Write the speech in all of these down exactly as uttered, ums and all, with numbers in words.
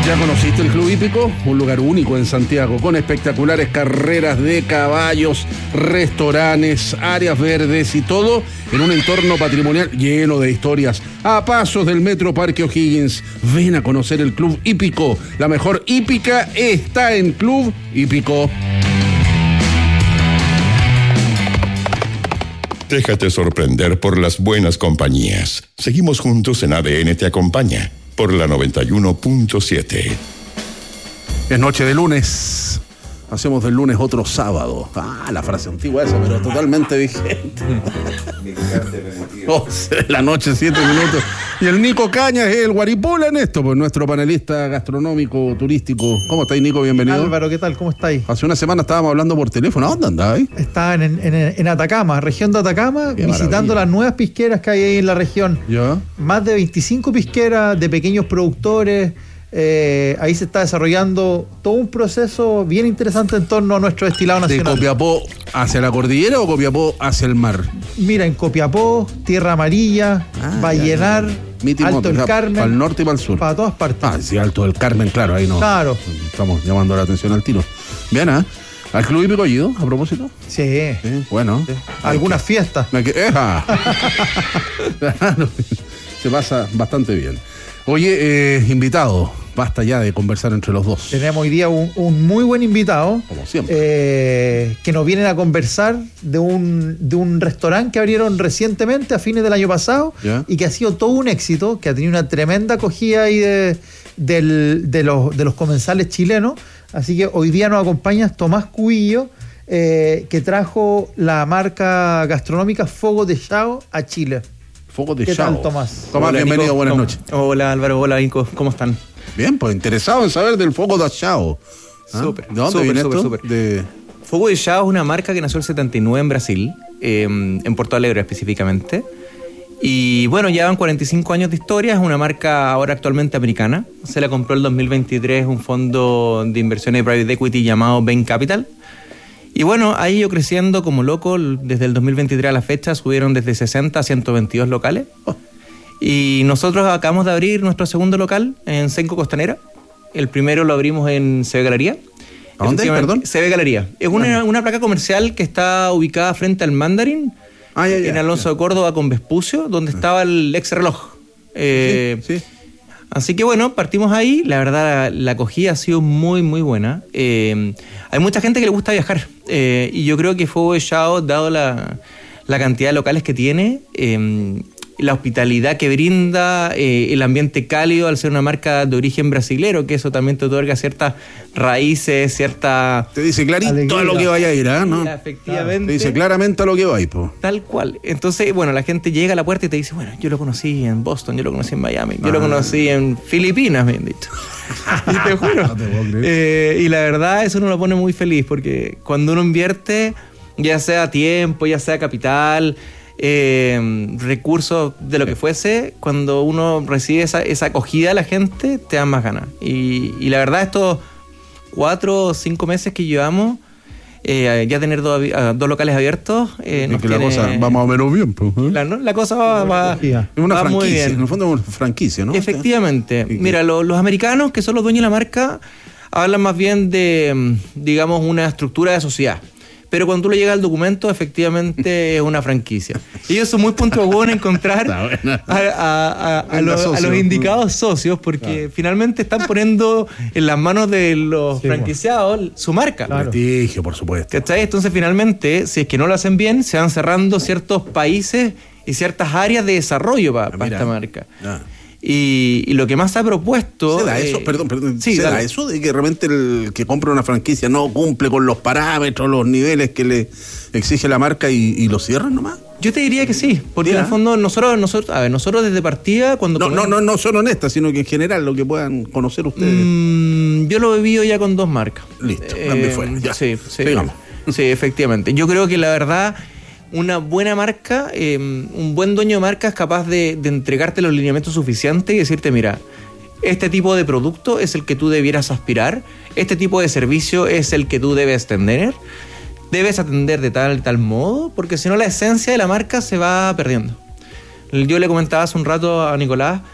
¿Ya conociste el Club Hípico? Un lugar único en Santiago, con espectaculares carreras de caballos, restaurantes, áreas verdes y todo en un entorno patrimonial lleno de historias. A pasos del Metro Parque O'Higgins, ven a conocer el Club Hípico. La mejor hípica está en Club Hípico. Déjate sorprender por las buenas compañías. Seguimos juntos en A D N Te Acompaña, por la noventa y uno punto siete. Es noche de lunes. Hacemos del lunes otro sábado. Ah, la frase antigua esa, pero totalmente vigente. once de la noche, siete minutos. Y el Nico Cañas es el guaripola en esto, pues nuestro panelista gastronómico, turístico. ¿Cómo estáis, Nico? Bienvenido. Álvaro, ¿qué tal? ¿Cómo estáis? Hace una semana estábamos hablando por teléfono. ¿A dónde andáis? Estaba en, en, en Atacama, región de Atacama, Qué visitando maravilla. las nuevas pisqueras que hay ahí en la región. ¿Ya? Más de veinticinco pisqueras de pequeños productores. Eh, ahí se está desarrollando todo un proceso bien interesante en torno a nuestro destilado ¿De nacional. Copiapó hacia la cordillera o Copiapó hacia el mar? Mira, en Copiapó, Tierra Amarilla, Ah, Vallenar, ya, ya. Miti Alto Monte, del o sea, Carmen. para el norte y para el sur. Para todas partes. Ah, sí, Alto del Carmen, claro, ahí no. Claro. Estamos llamando la atención al tiro. Bien, ¿ah? ¿Al Club Hípico ha ido, a propósito? Sí. Sí, bueno. Sí. Algunas fiestas. Me que- ¡Eja! Claro, se pasa bastante bien. Oye, eh, invitado, basta ya de conversar entre los dos. Tenemos hoy día un, un muy buen invitado. Como siempre. eh, que nos vienen a conversar de un, de un restaurante que abrieron recientemente, a fines del año pasado, ¿Ya? y que ha sido todo un éxito, que ha tenido una tremenda acogida ahí de, del- de, los, de los comensales chilenos. Así que hoy día nos acompaña Tomás Cubillo, eh, que trajo la marca gastronómica Fogo de Chao a Chile. Foco de ¿Qué Chao. tal, Tomás? Tomás, Hola, bienvenido, Nico. buenas ¿Cómo? noches. Hola Álvaro, hola Nico, ¿cómo están? Bien, pues interesado en saber del Foco de Chao. ¿Ah? Súper, ¿De dónde súper, viene súper, esto? súper. De... Fogo de Chao es una marca que nació en el setenta y nueve en Brasil, eh, en Porto Alegre específicamente. Y bueno, llevan cuarenta y cinco años de historia, es una marca ahora actualmente americana. Se la compró el dos mil veintitrés un fondo de inversiones de private equity llamado Bain Capital. Y bueno, ha ido creciendo como loco. Desde el dos mil veintitrés a la fecha subieron desde sesenta a ciento veintidós locales. Oh. Y nosotros acabamos de abrir nuestro segundo local en Senco Costanera. El primero lo abrimos en C B Galería. ¿A dónde, Efectivamente, perdón? C B Galería. Es una, una placa comercial que está ubicada frente al Mandarin, Ah, ya, ya, en Alonso ya. de Córdoba con Vespucio, donde estaba el ex reloj. Eh, Sí, sí. Así que bueno, partimos ahí. La verdad, la, la acogida ha sido muy, muy buena. Eh, hay mucha gente que le gusta viajar. Eh, y yo creo que Fogo de Chao, dado la, la cantidad de locales que tiene, eh, la hospitalidad que brinda, eh, el ambiente cálido al ser una marca de origen brasilero, que eso también te otorga ciertas raíces, cierta... Te dice clarito Alegría. a lo que vaya a ir, ¿ah? ¿No? Efectivamente. Te dice claramente a lo que va a ir, po. Tal cual. Entonces, bueno, la gente llega a la puerta y te dice, bueno, yo lo conocí en Boston, yo lo conocí en Miami, yo lo Ah. conocí en Filipinas, me han dicho. Y te juro. No te puedo creer. Eh, y la verdad, eso uno lo pone muy feliz, porque cuando uno invierte, ya sea tiempo, ya sea capital, eh, recursos de lo que fuese, cuando uno recibe esa, esa acogida de la gente, te dan más ganas. Y, y la verdad, estos cuatro o cinco meses que llevamos, eh, ya tener dos, avi- ah, dos locales abiertos, eh, Es nos que la tiene- cosa va más o menos bien, pues. ¿eh? la, ¿no? la cosa va, va, Acogida. Es una va muy franquicia, bien. en el fondo es una franquicia, ¿no? Efectivamente. Sí, sí. Mira, lo- los americanos, que son los dueños de la marca, hablan más bien de, mm, digamos, una estructura de sociedad. Pero cuando tú le llegas al documento, efectivamente es una franquicia. Ellos son muy puntuales en encontrar Está buena. a, a- a- a Venga, los, a socio. los indicados socios, porque finalmente están poniendo en las manos de los Sí, franquiciados su marca. Claro. Prestigio, por supuesto. ¿Cachai? Entonces, finalmente, si es que no lo hacen bien, se van cerrando ciertos países y ciertas áreas de desarrollo para Ah, mira. esta marca. Ah. Y, y lo que más se ha propuesto... ¿Se da eh, eso? Perdón, perdón. Sí, ¿Se da dale. eso de que de repente el que compra una franquicia no cumple con los parámetros, los niveles que le exige la marca y, y lo cierran nomás? Yo te diría que sí, porque Mira. en el fondo nosotros, nosotros, a ver, nosotros desde partida, cuando... No, no, ponemos- no, no son honestas, sino que en general lo que puedan conocer ustedes. Mm, yo lo he vivido ya con dos marcas. Listo, dame fuera, ya. Sí, sí. Sigamos. Sí, efectivamente. Yo creo que la verdad, una buena marca, eh, un buen dueño de marca es capaz de, de entregarte los lineamientos suficientes y decirte, mira, este tipo de producto es el que tú debieras aspirar, este tipo de servicio es el que tú debes tener, debes atender de tal tal modo, porque si no la esencia de la marca se va perdiendo. Yo le comentaba hace un rato a Nicolás,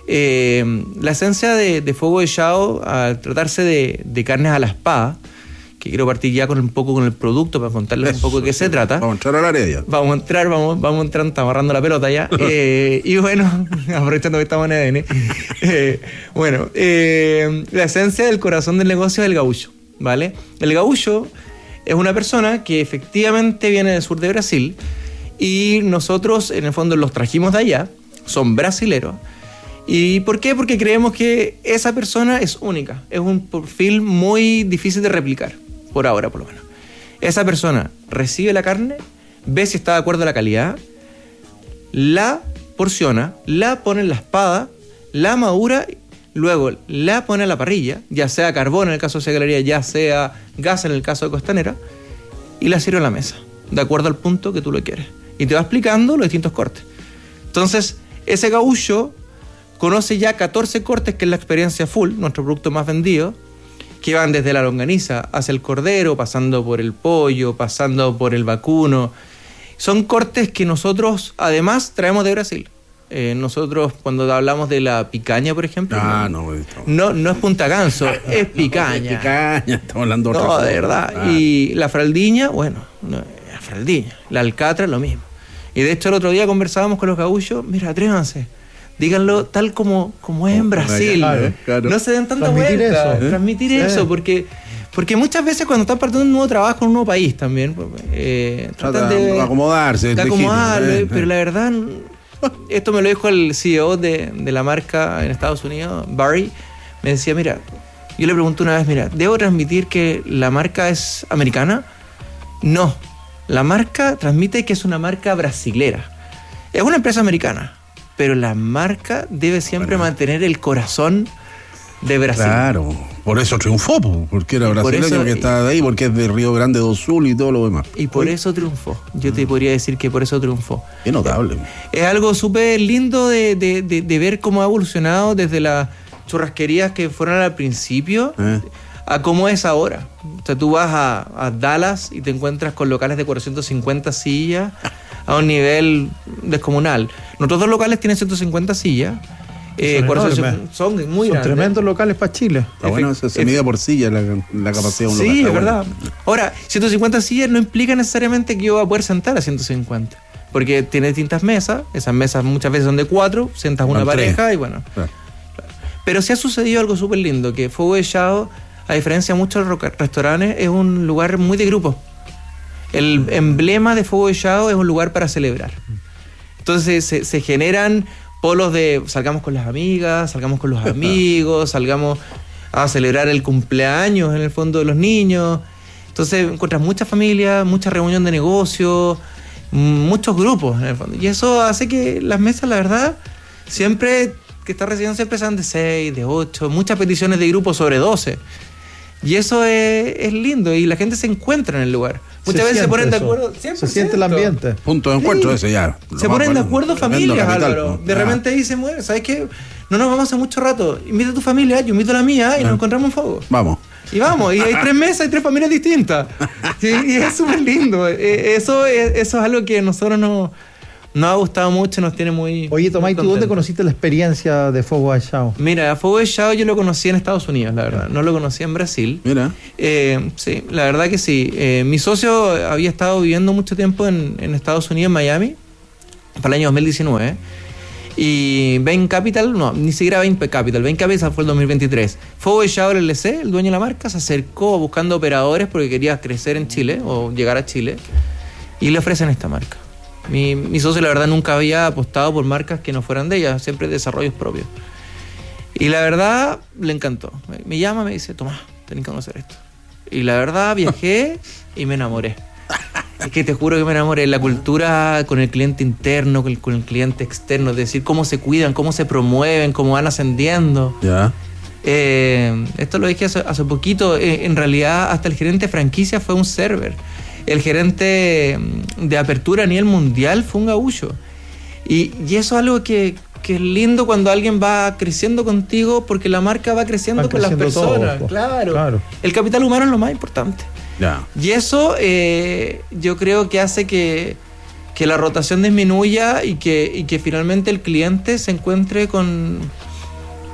Eh, la esencia de, de Fuego de Chao, al tratarse de, de carnes a la espada, que quiero partir ya con un poco con el producto para contarles un poco de qué se trata. Vamos a entrar al área ya. Vamos a entrar, vamos, vamos a entrar, estamos agarrando la pelota ya. eh, y bueno, aprovechando que estamos en E D N. Eh, bueno, eh, la esencia del corazón del negocio es el gaúcho, ¿vale? El gaúcho es una persona que efectivamente viene del sur de Brasil y nosotros en el fondo los trajimos de allá, son brasileros. ¿Y por qué? Porque creemos que esa persona es única, es un perfil muy difícil de replicar. Por ahora, por lo menos. Esa persona recibe la carne, ve si está de acuerdo a la calidad, la porciona, la pone en la espada, la madura, luego la pone a la parrilla, ya sea carbón en el caso de Segalería, ya sea gas en el caso de Costanera, y la sirve a la mesa, de acuerdo al punto que tú lo quieres. Y te va explicando los distintos cortes. Entonces, ese gaúcho conoce ya catorce cortes, que es la experiencia full, nuestro producto más vendido, que van desde la longaniza hacia el cordero, pasando por el pollo, pasando por el vacuno. Son cortes que nosotros, además, traemos de Brasil. Eh, nosotros, cuando hablamos de la picaña, por ejemplo, Ah, no, no, no, no es punta ganso, es picaña. Es picaña, estamos hablando de otra No, cosa. de verdad. Ah. Y la fraldiña, bueno, no, la fraldiña. La alcatra, lo mismo. Y de hecho, el otro día conversábamos con los gaúchos, mira, atrévanse. Díganlo tal como, como es en Brasil. Claro, claro. No se den tanta Transmitir vuelta. eso, ¿eh? Transmitir Sí. eso, porque, porque muchas veces cuando están partiendo un nuevo trabajo en un nuevo país también, eh, Trata tratan de, de acomodarse. de es legítimo, acomodarle, eh, pero eh. la verdad, esto me lo dijo el C E O de, de la marca en Estados Unidos, Barry. Me decía, mira, yo le pregunté una vez, mira, ¿debo transmitir que la marca es americana? No, la marca transmite que es una marca brasilera. Es una empresa americana, pero la marca debe siempre Bueno. mantener el corazón de Brasil. Claro, por eso triunfó, po, porque era Por brasileño eso- que estaba de ahí, porque es de Río Grande do Sul y todo lo demás. Y por eso triunfó. Yo te podría decir que por eso triunfó. Qué notable. Es algo súper lindo de, de, de, de ver cómo ha evolucionado desde las churrasquerías que fueron al principio Eh. a cómo es ahora. O sea, tú vas a, a Dallas y te encuentras con locales de cuatrocientas cincuenta sillas a un nivel descomunal. Nuestros dos locales tienen ciento cincuenta sillas. Eh, Son cuatrocientos enormes. son muy Son grandes. tremendos locales para Chile. Está bueno, se, se Efe- mide por silla la, la capacidad de un local. Sí, está es bueno. verdad. Ahora, ciento cincuenta sillas no implica necesariamente que yo voy a poder sentar a ciento cincuenta. Porque tiene distintas mesas. Esas mesas muchas veces son de cuatro. Sentas una Van tres. pareja y bueno. Claro. Pero sí ha sucedido algo súper lindo, que Fuego de Chao, a diferencia de muchos roca- restaurantes, es un lugar muy de grupo. El emblema de Fuego de Chao es un lugar para celebrar. Entonces se, se generan polos de salgamos con las amigas, salgamos con los amigos, salgamos a celebrar el cumpleaños en el fondo de los niños. Entonces encuentras muchas familias, mucha reunión de negocios, muchos grupos en el fondo. Y eso hace que las mesas, la verdad, siempre que está recibiendo siempre sean de seis, de ocho, muchas peticiones de grupos sobre doce. Y eso es, es lindo y la gente se encuentra en el lugar. Muchas veces se siente ponen de eso. acuerdo. Se cien por siente el ciento. ambiente. Punto de encuentro ese ya. Se Lo más ponen de bueno. acuerdo Tremendo familias, capital, Álvaro. po. De Ah. repente dicen, bueno, ¿sabes qué? No nos vamos hace mucho rato. Invita a tu familia, yo invito a la mía y Ah. nos encontramos en Fuego. Vamos. Y vamos, y hay tres mesas y tres familias distintas. Y, y es súper lindo. Eh, Eso es, eso es algo que a nosotros nos, nos ha gustado mucho, nos tiene muy. Oye, Tomás, ¿y tú muy dónde contentos. conociste la experiencia de Fuego de Chao? Mira, Fuego de Chao yo lo conocí en Estados Unidos, la verdad. No lo conocí en Brasil. Mira. Eh, sí, la verdad que sí. Eh, mi socio había estado viviendo mucho tiempo en, en Estados Unidos, en Miami, para el año dos mil diecinueve. Y Bain Capital, no, ni siquiera Bain Capital, Bain Capital fue el dos mil veintitrés. Fuego de Chao L L C, el dueño de la marca, se acercó buscando operadores porque quería crecer en Chile o llegar a Chile y le ofrecen esta marca. Mi, mi socio, la verdad, nunca había apostado por marcas que no fueran de ella, siempre desarrollos propios. Y la verdad, le encantó. Me, me llama, me dice, Tomás, tenés que conocer esto. Y la verdad, viajé y me enamoré. Es que te juro que me enamoré. La cultura con el cliente interno, con el, con el cliente externo, es decir, cómo se cuidan, cómo se promueven, cómo van ascendiendo. Ya. Eh, esto lo dije hace, hace poquito. Eh, en realidad, hasta el gerente de franquicia fue un server. El gerente de apertura a nivel mundial fue un gaúcho. Y, y eso es algo que, que es lindo cuando alguien va creciendo contigo porque la marca va creciendo Van con las creciendo todos, personas. po. Claro. Claro. El capital humano es lo más importante. Ya. Y eso eh, yo creo que hace que, que la rotación disminuya y que, y que finalmente el cliente se encuentre con,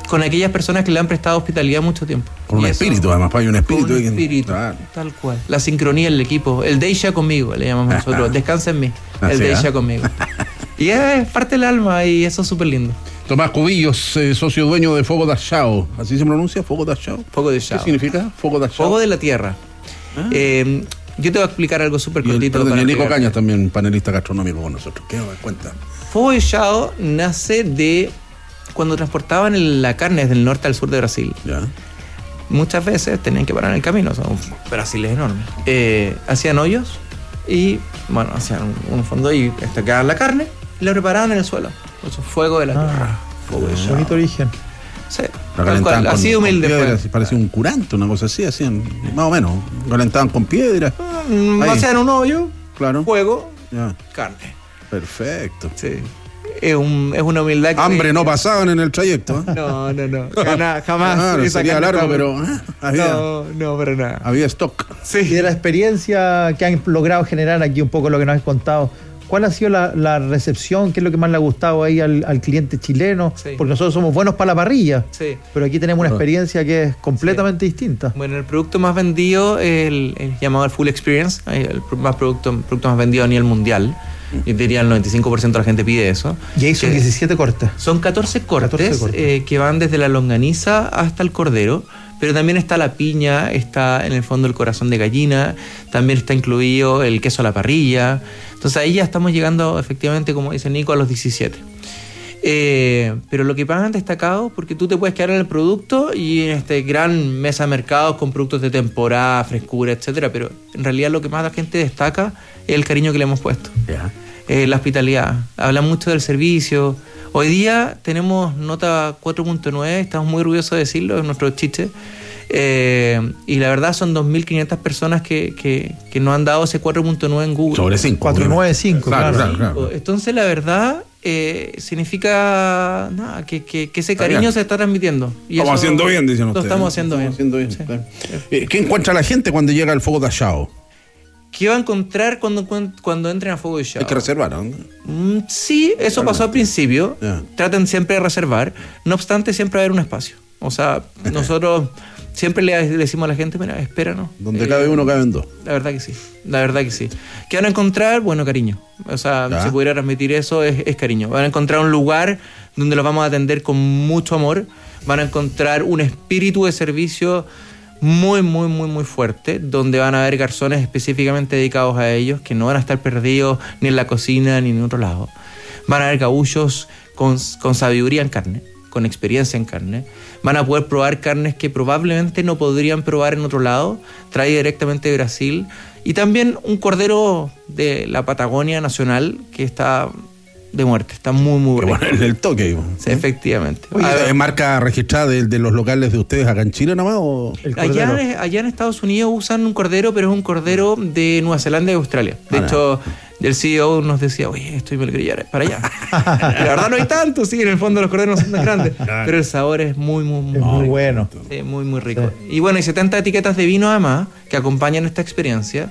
con aquellas personas que le han prestado hospitalidad mucho tiempo. Con un Y espíritu, eso, además, hay un espíritu. con un que- espíritu, Claro. tal cual. La sincronía del equipo. El Deisha conmigo, le llamamos nosotros. Descansa en mí. Así, El Deisha ¿eh? conmigo. Y es parte del alma y eso es súper lindo. Tomás Cubillos, eh, socio dueño de Fogo da Chao. ¿Así se pronuncia? ¿Fogo da Chao? Fuego de ¿Qué Chao. significa? Fogo da Chao. Fuego de la tierra. Ah. Eh, yo te voy a explicar algo súper Y el, cortito. perdón, para y Nico explicarte. Cañas también, panelista gastronómico con nosotros. ¿Qué nos cuenta? Fuego de Chao nace de cuando transportaban el- la carne desde el norte al sur de Brasil. Ya. Muchas veces tenían que parar en el camino, son Brasil es enorme. Eh, hacían hoyos y, bueno, hacían un, un fondo y estacaban la carne y la preparaban en el suelo. Eso es fuego de la tierra. Fuego de Chao. Bonito origen. Sí, La tal calentaban cual, con, así de humilde con fue. piedras, parecía un curante, una cosa así, hacían, más o menos. Calentaban con piedras. Mm, Ahí. Hacían un hoyo, Claro. fuego, Ya. carne. Perfecto. Sí. Es, un, es una humildad que... Hambre no pasaban en el trayecto. ¿eh? No, no, no. Jana- jamás. Claro, esa sería carne largo, estaba- pero ah, había, No, no, para nada. había stock. Y de la experiencia que han logrado generar aquí, un poco lo que nos has contado, ¿cuál ha sido la, la recepción? ¿Qué es lo que más le ha gustado ahí al, al cliente chileno? Sí. Porque nosotros somos buenos para la parrilla, Sí. pero aquí tenemos una experiencia que es completamente distinta. Bueno, el producto más vendido es el, el llamado el Full Experience, eh, el pro- más producto, producto más vendido a nivel mundial. Yo diría el noventa y cinco por ciento de la gente pide eso. Y ahí son Que diecisiete cortes. son catorce cortes, catorce cortes. eh, que van desde la longaniza hasta el cordero, pero también está la piña, está en el fondo el corazón de gallina, también está incluido el queso a la parrilla. Entonces ahí ya estamos llegando efectivamente, como dice Nico, a los diecisiete. Eh, pero lo que más han destacado, porque tú te puedes quedar en el producto y en este gran mesa de mercados con productos de temporada, frescura, etcétera, pero en realidad lo que más la gente destaca es el cariño que le hemos puesto. Ya. Eh, la hospitalidad. Habla mucho del servicio. Hoy día tenemos nota cuatro punto nueve, estamos muy orgullosos de decirlo, es nuestro chiste. Eh, y la verdad son dos mil quinientas personas que, que, que nos han dado ese cuatro punto nueve en Google. Sobre cinco. cuatro nueve cinco, Claro, claro. claro, claro. Entonces la verdad eh, significa nada, que, que, que ese Está cariño bien. se está transmitiendo. Y Estamos eso haciendo bien, dicen Lo ustedes. estamos haciendo bien. haciendo bien. Sí. Claro. Eh, ¿Qué encuentra la gente cuando llega al Fogo da Chao? ¿Qué va a encontrar cuando, cuando entren a Fuego de Chao? Hay que reservar, ¿no? Mm, sí, eso pasó al principio. Ya. Traten siempre de reservar. No obstante, siempre va a haber un espacio. O sea, nosotros siempre le, le decimos a la gente, mira, espéranos. Donde Eh, cabe uno, caben dos. La verdad que sí. La verdad que sí. ¿Qué van a encontrar? Bueno, cariño. O sea, Ya. si pudiera transmitir eso, es, es cariño. Van a encontrar un lugar donde los vamos a atender con mucho amor. Van a encontrar un espíritu de servicio muy, muy, muy, muy fuerte, donde van a haber garzones específicamente dedicados a ellos, que no van a estar perdidos ni en la cocina ni en otro lado. Van a haber gabullos con, con sabiduría en carne, con experiencia en carne. Van a poder probar carnes que probablemente no podrían probar en otro lado, traída directamente de Brasil. Y también un cordero de la Patagonia nacional que está de muerte, está muy, muy Que rico. ponerle el toque. ahí, Sí, efectivamente. Oye, A ver, ¿es marca registrada de, de los locales de ustedes acá en Chile nomás? O? El Allá, cordero. en- allá en Estados Unidos usan un cordero, pero es un cordero de Nueva Zelanda y Australia. De Ah, hecho, el C E O nos decía, oye, esto me lo quería llevar para allá. La verdad no hay tanto, sí, en el fondo los corderos no son tan grandes, pero el sabor es muy, muy, muy, Es muy rico. bueno. Sí, muy, muy rico. Y bueno, hay setenta etiquetas de vino además que acompañan esta experiencia.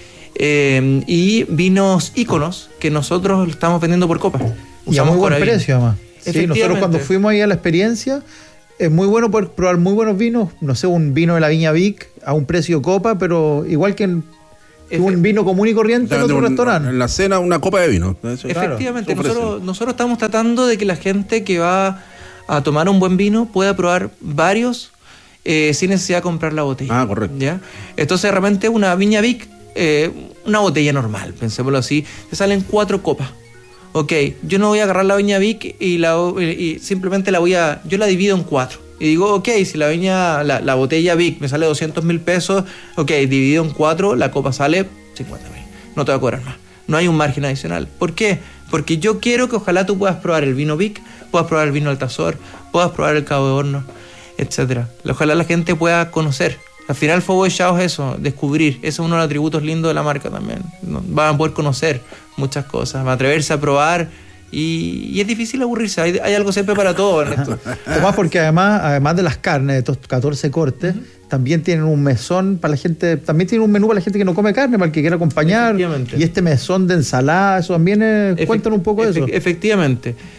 Eh, y vinos íconos que nosotros estamos vendiendo por copa. Y a muy buen Coravino. precio, además. Sí, nosotros Efectivamente. cuando fuimos ahí a la experiencia, es muy bueno poder probar muy buenos vinos. No sé, un vino de la Viña Vic a un precio copa, pero igual que, en, que Efe- un vino común y corriente en De otro un- restaurante. En la cena, una copa de vino. Eso- Efectivamente, se ofrece. nosotros, nosotros estamos tratando de que la gente que va a tomar un buen vino pueda probar varios eh, sin necesidad de comprar la botella. Ah, correcto. ¿Ya? Entonces, de repente, una Viña Vic, eh, una botella normal, pensémoslo así, te salen cuatro copas. Ok, yo no voy a agarrar la Viña Vic y, la, y, y simplemente la voy a... Yo la divido en cuatro. Y digo, ok, si la viña, la, la botella Vic me sale doscientos mil pesos, ok, dividido en cuatro, la copa sale cincuenta mil. No te va a cobrar más. No hay un margen adicional. ¿Por qué? Porque yo quiero que ojalá tú puedas probar el vino Vic, puedas probar el vino Altazor, puedas probar el Cabo de Horno, etcétera. Ojalá la gente pueda conocer. Al final, Fuego de Chao es eso, descubrir. Ese es uno de los atributos lindos de la marca también. ¿No? Van a poder conocer muchas cosas, van a atreverse a probar y, y es difícil aburrirse. Hay, hay algo siempre para todo en esto. Tomás, porque además, además de las carnes, de estos catorce cortes, también tienen un mesón para la gente, también tienen un menú para la gente que no come carne, para el que quiera acompañar. Efectivamente. Y este mesón de ensalada, eso también es, Efect- cuéntanos un poco de efe- eso. Efectivamente.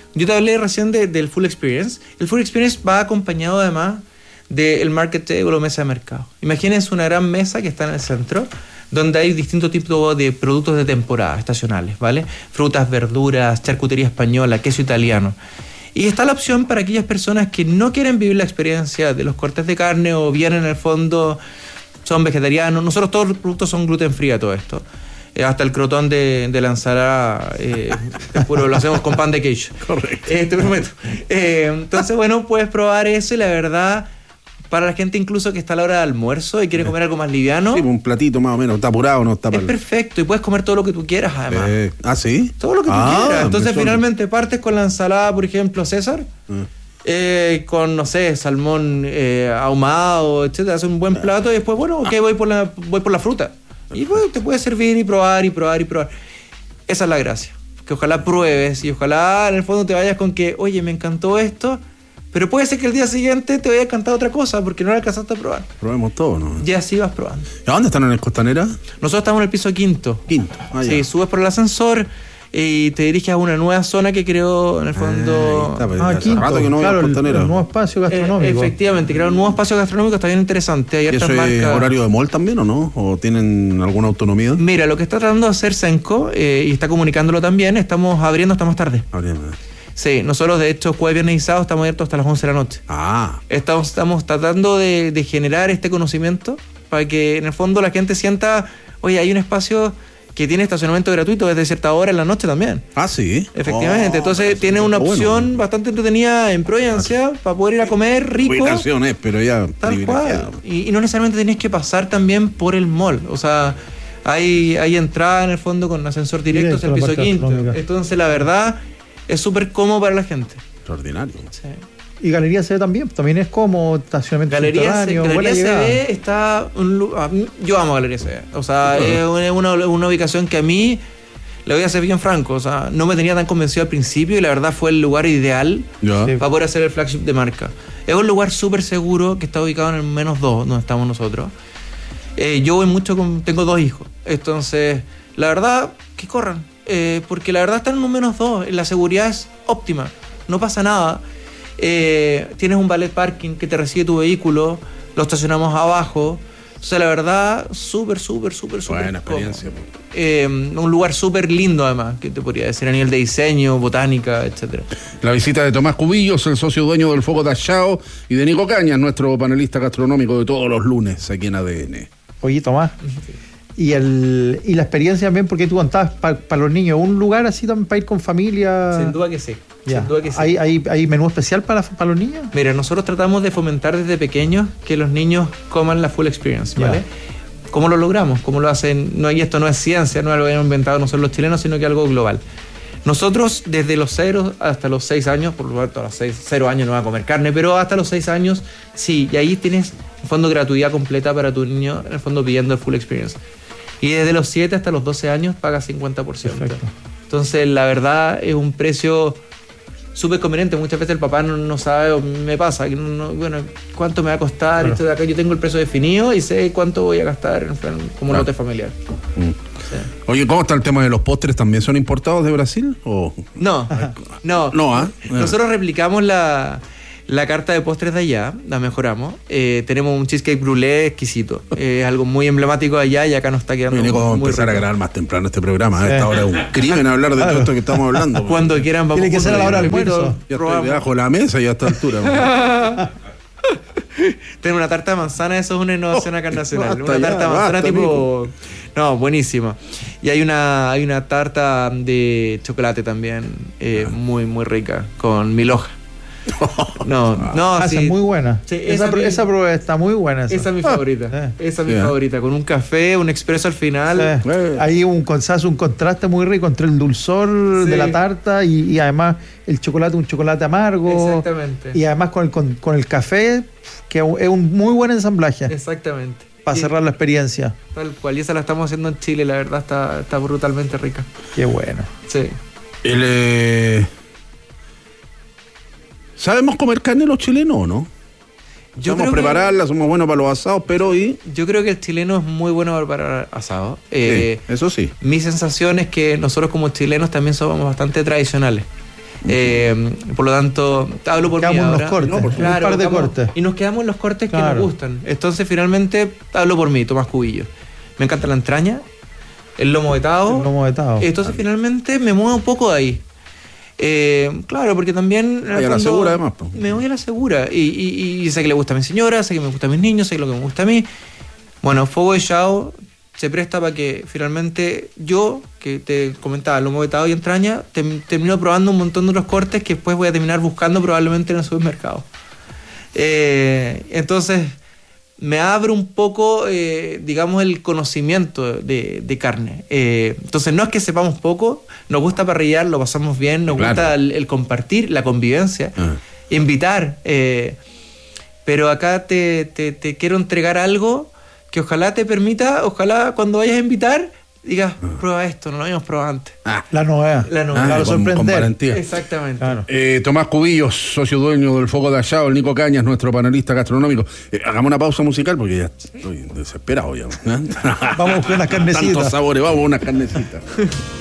Yo te hablé recién de, del Full Experience. El Full Experience va acompañado además del Market Table o mesa de mercado. Imagínense una gran mesa que está en el centro, donde hay distintos tipos de productos de temporada, estacionales, ¿vale? Frutas, verduras, charcutería española, queso italiano. Y está la opción para aquellas personas que no quieren vivir la experiencia de los cortes de carne o bien en el fondo son vegetarianos. Nosotros todos los productos son gluten free a todo esto. Eh, hasta el crotón de, de la ensalada, eh, es puro, lo hacemos con pan de queijo. Correcto. Eh, te prometo. Eh, entonces, bueno, puedes probar eso y la verdad, para la gente incluso que está a la hora de almuerzo y quiere comer algo más liviano. Sí, un platito más o menos, está apurado, no está Es para... perfecto y puedes comer todo lo que tú quieras además. Eh, ¿Ah, sí? Todo lo que tú ah, quieras. Entonces empezó. finalmente partes con la ensalada, por ejemplo, César, Ah. eh, con, no sé, salmón eh, ahumado, etcétera. Haces un buen plato y después, bueno, ok, voy por la, voy por la fruta. Y bueno, te puedes servir y probar y probar y probar. Esa es la gracia. Que ojalá pruebes y ojalá en el fondo te vayas con que, oye, me encantó esto, pero puede ser que el día siguiente te vaya a encantar otra cosa porque no la alcanzaste a probar. Probemos todo, ¿no? Y así vas probando. ¿A dónde están en el Costanera? Nosotros estamos en el piso quinto. Quinto. Ah, ya. Sí, subes por el ascensor y te diriges a una nueva zona que creó en el fondo. Ah, está, pues, Ah, hace quinto, rato que no voy claro, al el, Costanera. el nuevo espacio Eh, gastronómico. efectivamente, crearon un nuevo espacio gastronómico, está bien interesante. Hay ¿Y hartas eso es marcas. horario de mall también o no? ¿O tienen alguna autonomía? Mira, lo que está tratando de hacer Senco eh, y está comunicándolo también, estamos abriendo hasta más tarde. Habría- Sí, nosotros de hecho jueves, viernes y sábado estamos abiertos hasta las once de la noche. Ah, Estamos, estamos tratando de, de generar este conocimiento para que en el fondo la gente sienta, oye, hay un espacio que tiene estacionamiento gratuito desde cierta hora en la noche también. ah, sí. Efectivamente, Oh, entonces eso tiene está una bueno. opción bastante entretenida en Providencia para poder ir a comer rico. Ubicaciones, pero ya Tal privilegiado. cual. Y, y no necesariamente tenés que pasar también por el mall. O sea, hay, hay entrada en el fondo con ascensor directo hacia el Directo a piso la parte quinto. gastronómica. Entonces, la verdad, es súper cómodo para la gente. Extraordinario. Sí. Y Galería C B también, también es como estacionamiento Galería, C, subterráneo, buena Galería llegada. C B está... Un, lu- a mí- yo amo Galería C B. O sea, es una, una, una ubicación que a mí, le voy a ser bien franco, o sea, no me tenía tan convencido al principio y la verdad fue el lugar ideal Ya. Sí. para poder hacer el flagship de marca. Es un lugar súper seguro que está ubicado en el menos dos, donde estamos nosotros. Eh, yo voy mucho con... Tengo dos hijos. Entonces, la verdad, que corran. Eh, porque la verdad están en un menos dos. La seguridad es óptima. No pasa nada. Eh, tienes un valet parking que te recibe tu vehículo. Lo estacionamos abajo. O sea, la verdad, súper, súper, súper, súper Buena experiencia. cómodo. Eh, un lugar súper lindo además, que te podría decir a nivel de diseño, botánica, etcétera. La visita de Tomás Cubillos, el socio dueño del Foco Tachao, y de Nico Cañas, nuestro panelista gastronómico de todos los lunes aquí en A D N. Oye, Tomás. Y, el, y la experiencia también, porque tú contabas para los niños, un lugar así también para ir con familia. Sin duda que sí. Ya. Sin duda que sí. ¿Hay, hay, ¿Hay menú especial para, para los niños? Mira, nosotros tratamos de fomentar desde pequeños que los niños coman la full experience, ¿vale? Ya. ¿Cómo lo logramos? ¿Cómo lo hacen? No, y esto no es ciencia, no es algo que hemos inventado nosotros los chilenos, sino que algo global. Nosotros, desde los cero hasta los seis años, por lo tanto, a los seis, cero años no van a comer carne, pero hasta los seis años, sí, y ahí tienes, en fondo, gratuidad completa para tu niño, en el fondo, pidiendo el full experience. Y desde los siete hasta los doce años pagas cincuenta por ciento. Perfecto. Entonces, la verdad, es un precio súper conveniente. Muchas veces el papá no, no sabe, o me pasa, que no, no, bueno, cuánto me va a costar. Claro. Esto de acá yo tengo el precio definido y sé cuánto voy a gastar en plan, como Claro. lote familiar. Mm. Sí. Oye, ¿cómo está el tema de los postres? ¿También son importados de Brasil? ¿O? No, no. No, ¿ah? Nosotros replicamos la, la carta de postres de allá, la mejoramos. Eh, tenemos un cheesecake brûlée exquisito. Es algo muy emblemático de allá y acá nos está quedando Oye, Nico, vamos a muy empezar a rico. grabar más temprano este programa. A esta hora es un crimen hablar de todo esto que estamos hablando. Cuando quieran vamos Tiene que ser a la hora del Repito, almuerzo. Ya estoy probamos. debajo de la mesa y a esta altura. Tener una tarta de manzana, eso es una innovación acá nacional. Basta Una ya, tarta de manzana basta, tipo. No, buenísima. Y hay una, hay una tarta de chocolate también, eh, muy, muy rica, con mil hojas. No, no, Ah, sí. esa es muy buena. Sí, esa, esa pro- mi- esa prueba está muy buena. Esa, Esa es mi favorita. eh. Esa es mi Yeah. favorita. Con un café, un expreso al final. Sí. Eh. Hay un, consazo, un contraste muy rico entre el dulzor Sí. de la tarta y, y además el chocolate, un chocolate amargo. Exactamente. Y además con el, con, con el café, que es un muy buen ensamblaje Exactamente. para Y cerrar la experiencia. Tal cual. Y esa la estamos haciendo en Chile, la verdad está, está brutalmente rica. Qué bueno. Sí. El, eh, ¿Sabemos comer carne los chilenos o no? Yo Sabemos creo que- prepararla, somos buenos para los asados, pero y... Yo creo que el chileno es muy bueno para preparar asado. Eh, sí, eso sí. Mi sensación es que nosotros como chilenos también somos bastante tradicionales. Eh, por lo tanto, hablo por quedamos mí ahora. Unos cortes, no, por Claro, un par de quedamos- cortes. y nos quedamos en los cortes Claro. que nos gustan. Entonces, finalmente, hablo por mí, Tomás Cubillo. Me encanta la entraña, el lomo vetado. El lomo vetado. Entonces, finalmente, me muevo un poco de ahí. Eh, claro, porque también... en el Vaya a la fondo, segura, además, pues. Me voy a la segura. Y, y- y sé que le gusta a mi señora, sé que me gusta a mis niños, sé que lo que me gusta a mí. Bueno, Fuego de Chao se presta para que finalmente yo, que te comentaba, lomo vetado y entraña, tem- termino probando un montón de otros cortes que después voy a terminar buscando probablemente en el supermercado. Eh, entonces, me abre un poco, eh, digamos, el conocimiento de, de carne. Eh, entonces, no es que sepamos poco, nos gusta parrillar, lo pasamos bien, nos Claro. gusta el, el compartir, la convivencia, Ah. invitar. eh, pero acá te, te, te quiero entregar algo que ojalá te permita, ojalá cuando vayas a invitar, digas, prueba esto, no lo habíamos probado antes. Ah, La novedad. La novedad. Claro, con, con sorprender. valentía. Exactamente. Claro. Eh, Tomás Cubillos, socio dueño del Fogo de Allá, el Nico Cañas, nuestro panelista gastronómico. Eh, hagamos una pausa musical porque ya estoy desesperado ya. ¿eh? Vamos a buscar unas carnecitas. Tantos sabores, vamos a unas carnecitas.